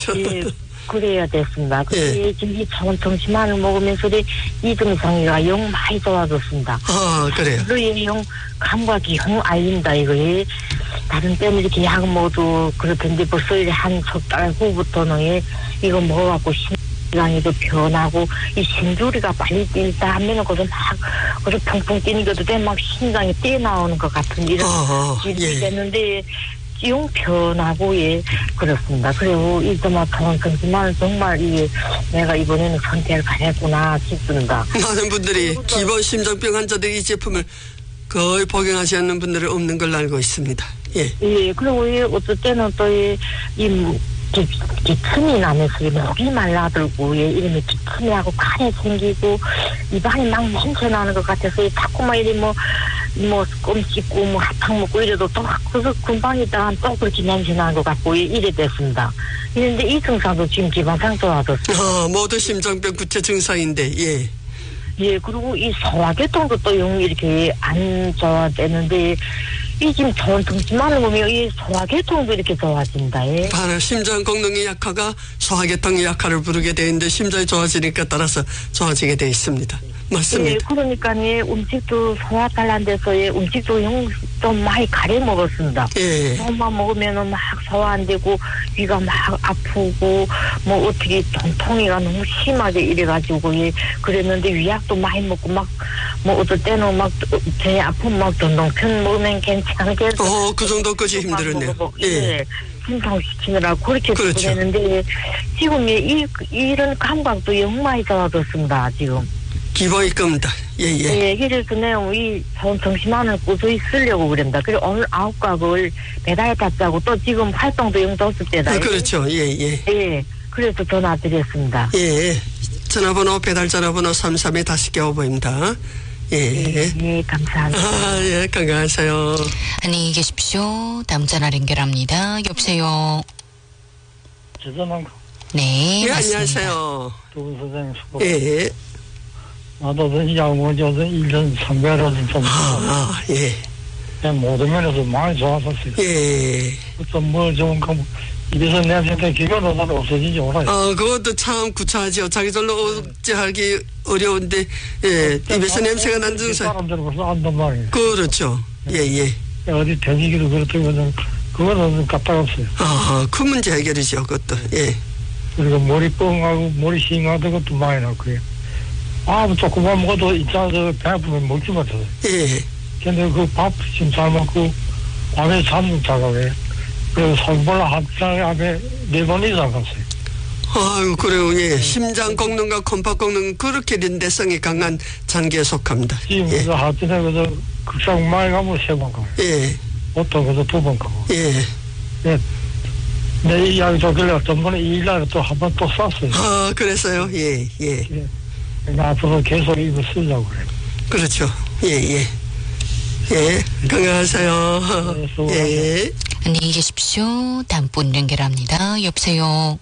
예, 그래야 됐습니다. 근데 지금 이 정신만을 먹으면서 이등상이가 영 많이 좋아졌습니다. 그래요. 그래, 영 감각이 영 알린다, 이거. 다른 때는 이렇게 약 먹어도 그렇던데 벌써 한 석 달 후부터는 이거 먹어갖고 심장이도 변하고 이 심줄이가 빨리 뛴다 하면은 그래서 펑펑 뛰는 것도 돼 막 심장이 뛰어나오는 것 같은 이런 일이 됐는데 영 변하고 그렇습니다. 그리고 이제만 정말 내가 이번에는 선택을 잘했구나 싶습니다. 많은 분들이 기본 심장병 환자들이 이 제품을 거의 복용하지 않는 분들은 없는 걸로 알고 있습니다. 예, 그리고 어떨 때는 또 기침이 나면서 목이 말라들고 이름이 기침이 하고 간이 생기고 입안이 막 냄새 나는 것 같아서 자꾸만 이리 껌 씹고 핫탕 먹고 이래도 또 그래서 금방 있다가 또 그렇게 냄새 나는 것 같고 이래 됐습니다. 그런데 이 증상도 지금 기반상 좋아졌어요. 모두 심장병 구체 증상인데 예, 그리고 이 소화계통도 또 이렇게 안 좋아되는데 이 지금 좋은 등심만을 보면 이 소화계통도 이렇게 좋아진다. 바로 심장功能이 약화가 소화계통의 약화를 부르게 되는데 심장이 좋아지니까 따라서 좋아지게 돼 있습니다. 맞습니다. 예, 그러니까 음식도 소화 잘난데서 음식도 좀 많이 가려 먹었습니다. 너무만 먹으면은 막 소화 안 되고 위가 막 아프고 어떻게 통통이가 너무 심하게 이래가지고 그랬는데 위약도 많이 먹고 어떨 때는 제 아픈 전동편 먹으면 괜찮겠어. 그 정도까지 힘들었네요. 신통시키느라 그렇게 그랬는데 지금 이런 감각도 영 많이 좋아졌습니다. 지금. 기본이 겁니다. 그래서 내가 이 정신만을 꾸준히 쓰려고 그랬다. 그리고 오늘 9각을 배달 받자고 또 지금 활동도 영도없을 때다. 그렇죠. 그래서 전화 드렸습니다. 전화번호 배달 전화번호 33-5보입니다. 감사합니다. 건강하세요. 안녕히 계십시오. 다음 전화 연결합니다. 여보세요. 네, 안녕하세요. 두분 선생님 수고. 나도 약 먹어줘서 1년 3개월은 좀. 그냥 모든 면에서 많이 좋아졌어요. 좀 좋은 거, 입에서 냄새 기가도 없어지지 않아요. 그것도 참 구차하죠. 자기들로 억제하기 어려운데, 입에서 냄새가 난 증상. 사람들은 벌써 안단 말이에요. 그렇죠. 어디 돼지기도 그렇다면, 그거는 까딱없어요. 큰 문제 해결이죠, 그것도. 그리고 머리 뻥하고 머리 싱하던 것도 많이 나고요. 조금만 먹어도 있잖아서 배 아프면 먹지 못해요. 근데 그 밥 지금 잘 먹고 밤에 잠 자고 그래서 손볼 한달 안에 4번 이상 갔어요. 그래요. 심장功能과 컴파功能 그렇게 린대성이 강한 장기에 속합니다. 지금 그래서 하여튼에 그래서 극상 많이 가면 3번 가요. 보통 그래서 2번 가고. 내 이야기 좋길래 전번에 2일날에 또 한 번 또 쐈어요. 그래서요? 앞으로 계속 이거 쓰려고 그래요. 그렇죠. 건강하세요. 안녕히 계십시오. 다음 분 연결합니다. 여보세요.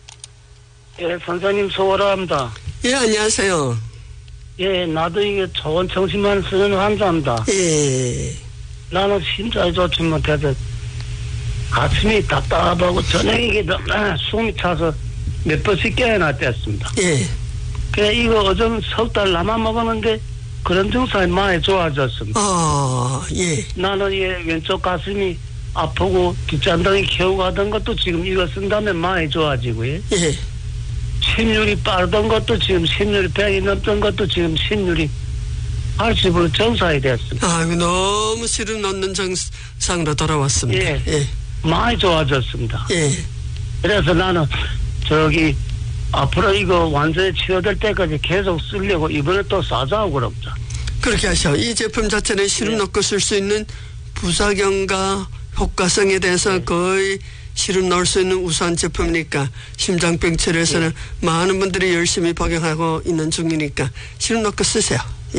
선생님 수고합니다. 안녕하세요. 나도 이게 좋은 정신만 쓰는 환자입니다. 나는 심장이 좋지 못해서 가슴이 답답하고 저녁에 숨이 차서 몇 번씩 깨어났댔습니다. 그래 이거 어전 석 달 나만 먹었는데 그런 증상이 많이 좋아졌습니다. 나는 왼쪽 가슴이 아프고 뒷잔등이 겨우가던 것도 지금 이거 쓴 다음에 많이 좋아지고요. 심률이 빠르던 것도 지금 심률이 100이 넘던 것도 지금 심률이 80으로 정상이 됐습니다. 너무 시름 넣는 정상으로 돌아왔습니다. 많이 좋아졌습니다. 그래서 나는 앞으로 이거 완전히 치료될 때까지 계속 쓰려고 이번에 또 사자고 그럽니다. 그렇게 하셔. 이 제품 자체는 시름 넣고 쓸 수 있는 부작용과 효과성에 대해서 거의 시름 넣을 수 있는 우수한 제품이니까 심장병 치료에서는 많은 분들이 열심히 복용하고 있는 중이니까 시름 넣고 쓰세요.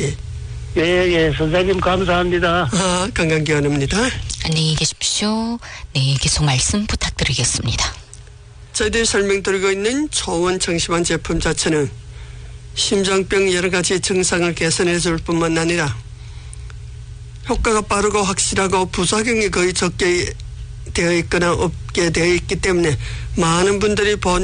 선생님 감사합니다. 건강기원입니다. 안녕히 계십시오. 계속 말씀 부탁드리겠습니다. 저희들이 설명드리고 있는 초원 정심환 제품 자체는 심장병 여러 가지 증상을 개선해 줄 뿐만 아니라 효과가 빠르고 확실하고 부작용이 거의 적게 되어 있거나 없게 되어 있기 때문에 많은 분들이